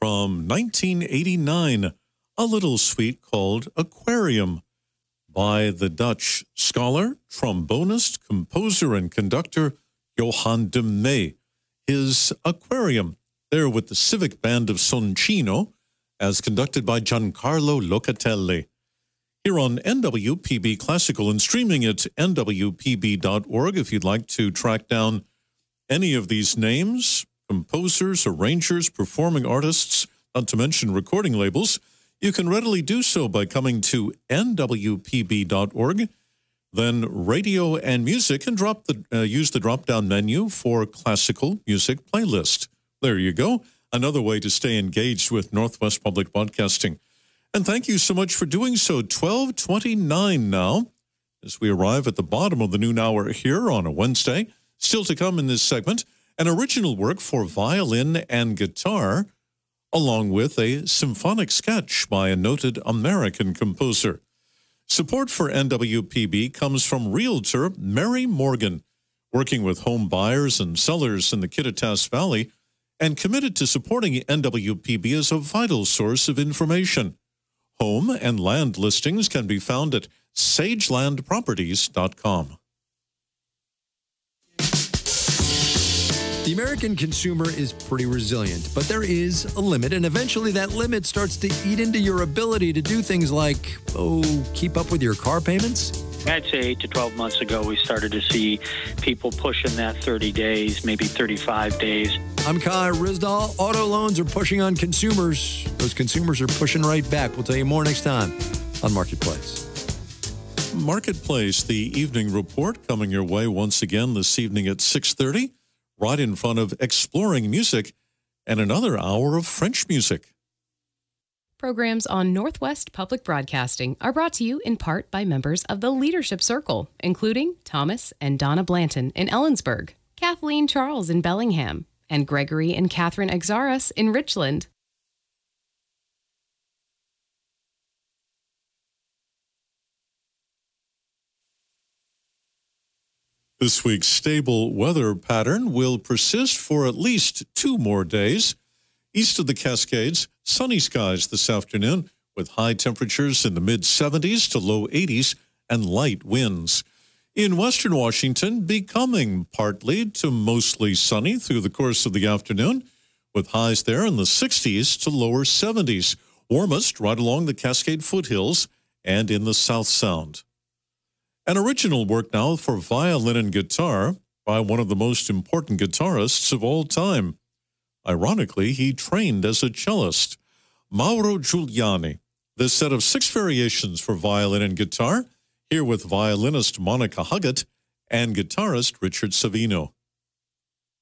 from 1989, a little suite called Aquarium by the Dutch scholar, trombonist, composer, and conductor Johan de May. His Aquarium, there with the Civic Band of Soncino, as conducted by Giancarlo Locatelli. Here on NWPB Classical and streaming at nwpb.org if you'd like to track down any of these names, composers, arrangers, performing artists, not to mention recording labels, you can readily do so by coming to nwpb.org, then Radio and Music, and use the drop-down menu for Classical Music Playlist. There you go, another way to stay engaged with Northwest Public Broadcasting. And thank you so much for doing so. 12:29 now, as we arrive at the bottom of the noon hour here on a Wednesday. Still to come in this segment, an original work for violin and guitar, along with a symphonic sketch by a noted American composer. Support for NWPB comes from Realtor Mary Morgan, working with home buyers and sellers in the Kittitas Valley, and committed to supporting NWPB as a vital source of information. Home and land listings can be found at sagelandproperties.com. The American consumer is pretty resilient, but there is a limit, and eventually that limit starts to eat into your ability to do things like, keep up with your car payments. I'd say 8 to 12 months ago, we started to see people pushing that 30 days, maybe 35 days. I'm Kai Rizdal. Auto loans are pushing on consumers. Those consumers are pushing right back. We'll tell you more next time on Marketplace. Marketplace, the evening report coming your way once again this evening at 6:30, right in front of Exploring Music and another hour of French music. Programs on Northwest Public Broadcasting are brought to you in part by members of the Leadership Circle, including Thomas and Donna Blanton in Ellensburg, Kathleen Charles in Bellingham, and Gregory and Catherine Exaras in Richland. This week's stable weather pattern will persist for at least 2 more days. East of the Cascades, sunny skies this afternoon with high temperatures in the mid-70s to low 80s and light winds. In western Washington, becoming partly to mostly sunny through the course of the afternoon, with highs there in the 60s to lower 70s, warmest right along the Cascade foothills and in the South Sound. An original work now for violin and guitar by one of the most important guitarists of all time. Ironically, he trained as a cellist, Mauro Giuliani. This set of 6 variations for violin and guitar, here with violinist Monica Huggett and guitarist Richard Savino.